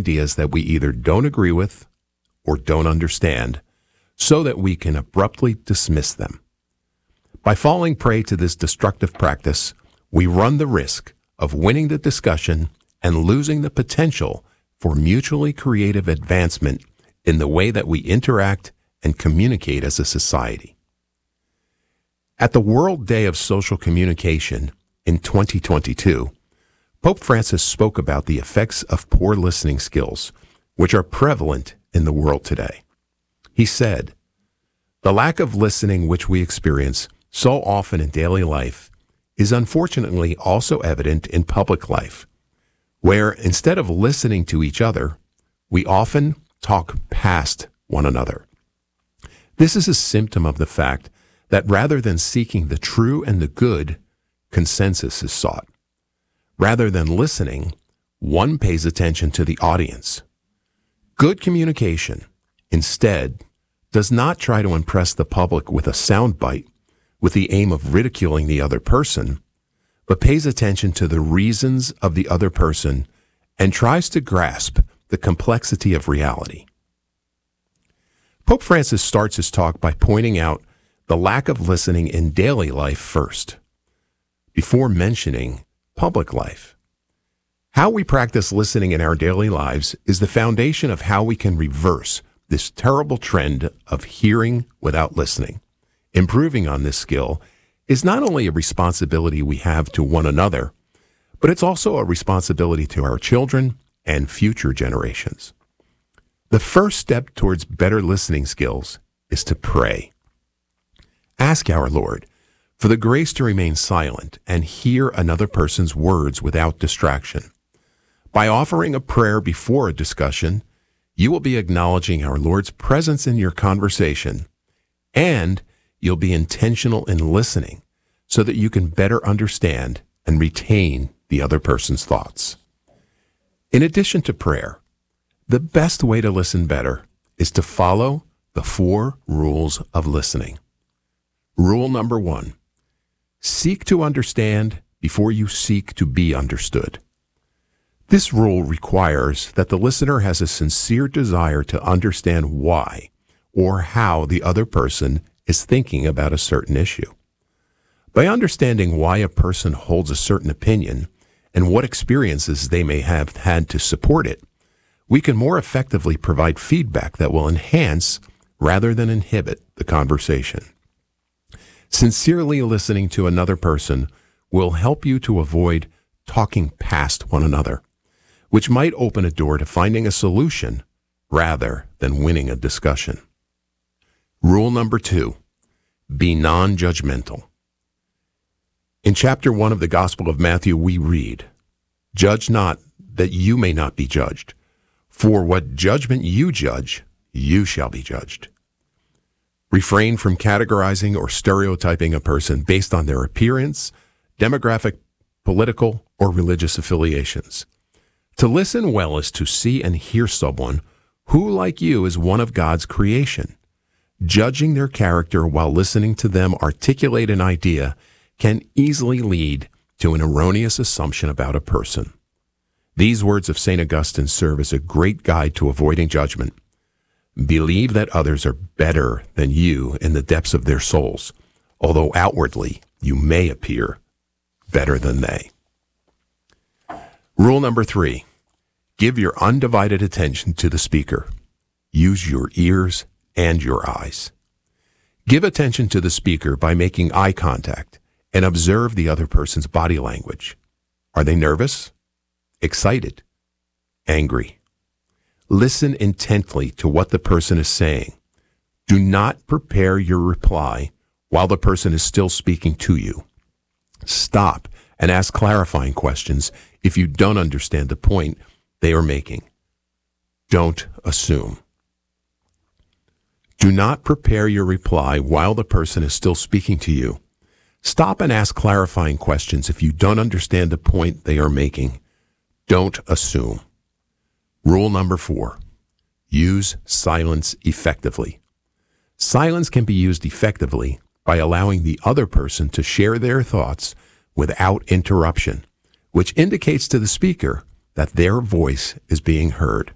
ideas that we either don't agree with or don't understand, so that we can abruptly dismiss them. By falling prey to this destructive practice, we run the risk of winning the discussion and losing the potential for mutually creative advancement in the way that we interact and communicate as a society. At the World Day of Social Communication in 2022, Pope Francis spoke about the effects of poor listening skills, which are prevalent in the world today. He said, "The lack of listening which we experience so often in daily life is unfortunately also evident in public life, where instead of listening to each other, we often talk past one another. This is a symptom of the fact that rather than seeking the true and the good, consensus is sought. Rather than listening, one pays attention to the audience. Good communication, instead, does not try to impress the public with a soundbite with the aim of ridiculing the other person, but pays attention to the reasons of the other person and tries to grasp the complexity of reality." Pope Francis starts his talk by pointing out the lack of listening in daily life first, before mentioning public life. How we practice listening in our daily lives is the foundation of how we can reverse this terrible trend of hearing without listening. Improving on this skill is not only a responsibility we have to one another, but it's also a responsibility to our children and future generations. The first step towards better listening skills is to pray. Ask our Lord for the grace to remain silent and hear another person's words without distraction. By offering a prayer before a discussion, you will be acknowledging our Lord's presence in your conversation, and you'll be intentional in listening so that you can better understand and retain the other person's thoughts. In addition to prayer, the best way to listen better is to follow the 4 rules of listening. Rule number 1, seek to understand before you seek to be understood. This rule requires that the listener has a sincere desire to understand why or how the other person is thinking about a certain issue. By understanding why a person holds a certain opinion and what experiences they may have had to support it, we can more effectively provide feedback that will enhance rather than inhibit the conversation. Sincerely listening to another person will help you to avoid talking past one another, which might open a door to finding a solution rather than winning a discussion. Rule number 2, be non-judgmental. In chapter 1 of the Gospel of Matthew, we read, "Judge not, that you may not be judged. For what judgment you judge, you shall be judged." Refrain from categorizing or stereotyping a person based on their appearance, demographic, political, or religious affiliations. To listen well is to see and hear someone who, like you, is one of God's creation. Judging their character while listening to them articulate an idea can easily lead to an erroneous assumption about a person. These words of St. Augustine serve as a great guide to avoiding judgment. Believe that others are better than you in the depths of their souls, although outwardly you may appear better than they. Rule number 3, give your undivided attention to the speaker. Use your ears and your eyes. Give attention to the speaker by making eye contact and observe the other person's body language. Are they nervous? Excited? Angry? Listen intently to what the person is saying. Do not prepare your reply while the person is still speaking to you. Stop and ask clarifying questions if you don't understand the point they are making. Don't assume. Do not prepare your reply while the person is still speaking to you. Stop and ask clarifying questions if you don't understand the point they are making. Don't assume. Rule number 4, use silence effectively. Silence can be used effectively by allowing the other person to share their thoughts without interruption, which indicates to the speaker that their voice is being heard.